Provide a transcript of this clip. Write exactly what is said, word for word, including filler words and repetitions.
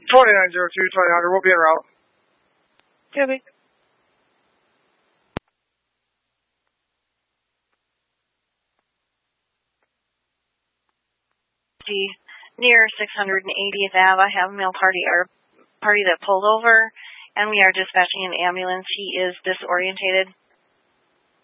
twenty-nine oh two, twenty hundred, we'll be en route. Copy. Near six hundred eightieth Avenue, I have a male party or party that pulled over, and we are dispatching an ambulance. He is disorientated.